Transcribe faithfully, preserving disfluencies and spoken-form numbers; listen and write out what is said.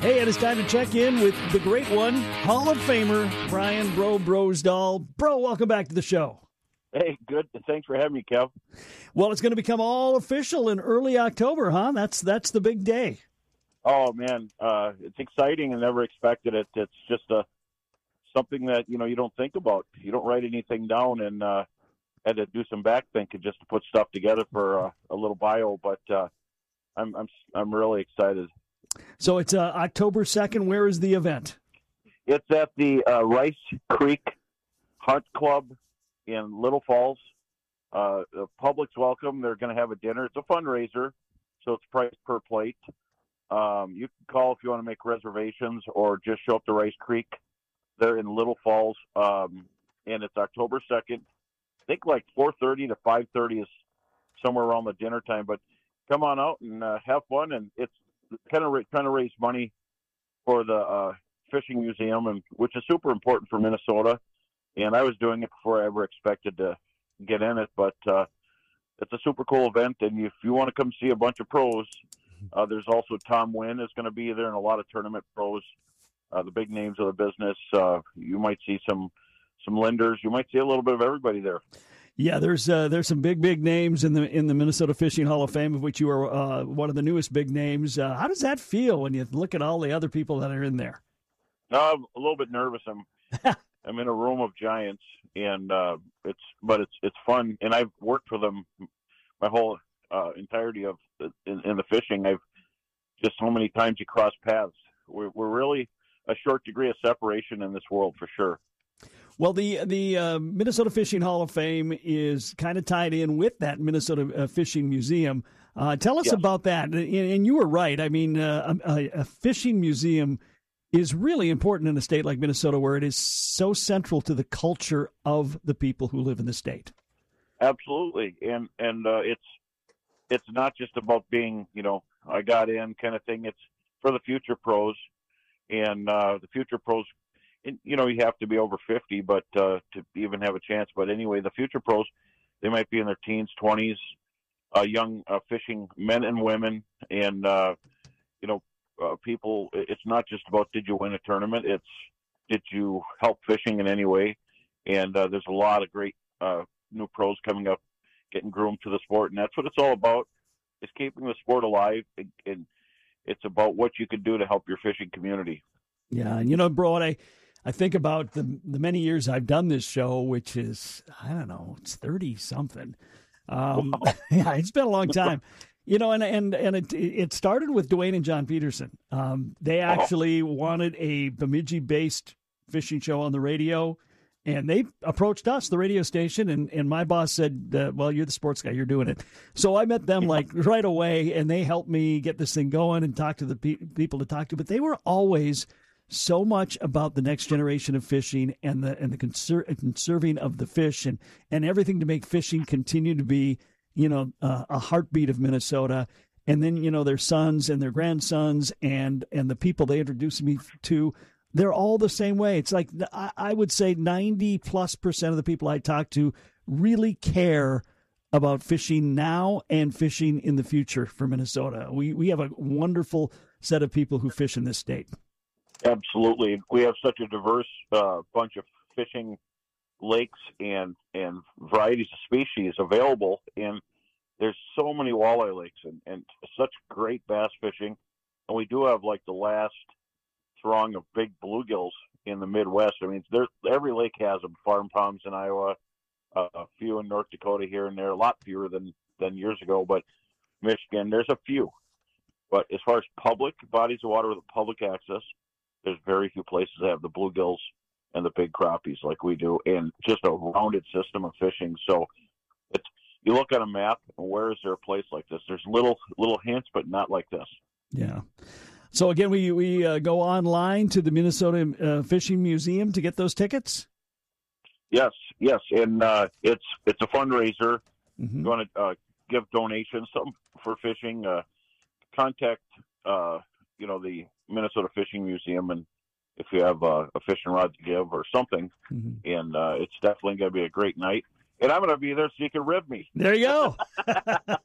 Hey, it is time to check in with the great one, Hall of Famer, Brian Bro Brosdahl. Bro, welcome back to the show. Hey, good. Thanks for having me, Kev. Well, it's going to become all official in early October, huh? That's that's the big day. Oh, man, uh, it's exciting. I never expected it. It's just a, something that, you know, you don't think about. You don't write anything down, and uh, had to do some back thinking just to put stuff together for uh, a little bio, but uh, I'm, I'm, I'm really excited. So it's uh, October second. Where is the event? It's at the uh, Rice Creek Hunt Club in Little Falls. Uh, the public's welcome. They're going to have a dinner. It's a fundraiser, so it's priced per plate. Um, you can call if you want to make reservations or just show up to Rice Creek. They're in Little Falls, um, and it's October second. I think like four thirty to five thirty is somewhere around the dinner time, but come on out and uh, have fun. And it's kind of trying to raise money for the uh, fishing museum, and which is super important for Minnesota. And I was doing it before I ever expected to get in it, but uh, it's a super cool event. And if you want to come see a bunch of pros, uh, there's also Tom Wynn is going to be there, and a lot of tournament pros, uh, the big names of the business. Uh, you might see some some lenders. You might see a little bit of everybody there. Yeah, there's uh, there's some big big names in the in the Minnesota Fishing Hall of Fame, of which you are uh, one of the newest big names. Uh, how does that feel when you look at all the other people that are in there? Uh, I'm a little bit nervous. I'm I'm in a room of giants, and uh, it's but it's it's fun. And I've worked for them my whole uh, entirety of in, in the fishing. I've just so many times you cross paths. We're, we're really a short degree of separation in this world for sure. Well, the the uh, Minnesota Fishing Hall of Fame is kind of tied in with that Minnesota uh, Fishing Museum. Uh, tell us yes. about that. And, and you were right. I mean, uh, a, a fishing museum is really important in a state like Minnesota, where it is so central to the culture of the people who live in the state. Absolutely, and and uh, it's it's not just about being, you know, I got in kind of thing. It's for the future pros, and uh, the future pros. And, you know, you have to be over fifty, but uh, to even have a chance. But anyway, the future pros, they might be in their teens, twenties, uh, young uh, fishing men and women, and uh, you know, uh, people. It's not just about did you win a tournament. It's did you help fishing in any way. And uh, there's a lot of great uh, new pros coming up, getting groomed to the sport, and that's what it's all about. Is keeping the sport alive, and, and it's about what you can do to help your fishing community. Yeah, and you know, bro, I. I think about the the many years I've done this show, which is, I don't know, it's thirty-something. Um, wow. Yeah, it's been a long time. You know, and and, and it, it started with Dwayne and John Peterson. Um, they actually oh. wanted a Bemidji-based fishing show on the radio, and they approached us, the radio station, and, and my boss said, uh, well, you're the sports guy, you're doing it. So I met them like right away, and they helped me get this thing going and talk to the pe- people to talk to. But they were always so much about the next generation of fishing and the and the conser- conserving of the fish and, and everything to make fishing continue to be, you know, uh, a heartbeat of Minnesota. And then, you know, their sons and their grandsons and, and the people they introduced me to, they're all the same way. It's like I, I would say ninety plus percent of the people I talk to really care about fishing now and fishing in the future for Minnesota. We we have a wonderful set of people who fish in this state. Absolutely. We have such a diverse uh, bunch of fishing lakes and, and varieties of species available. And there's so many walleye lakes and, and such great bass fishing. And we do have like the last throng of big bluegills in the Midwest. I mean, there, every lake has them. Farm ponds in Iowa, uh, a few in North Dakota here and there, a lot fewer than, than years ago. But Michigan, there's a few. But as far as public bodies of water with public access, there's very few places that have the bluegills and the big crappies like we do, and just a rounded system of fishing. So it's, you look at a map, and where is there a place like this? There's little little hints, but not like this. Yeah. So again, we we uh, go online to the Minnesota uh, Fishing Museum to get those tickets. Yes, yes, and uh, it's it's a fundraiser. Mm-hmm. You want to uh, give donations, something for fishing? Uh, contact uh, you know the Minnesota Fishing Museum, and if you have uh, a fishing rod to give or something, mm-hmm. and uh, it's definitely going to be a great night. And I'm going to be there so you can rib me. There you go.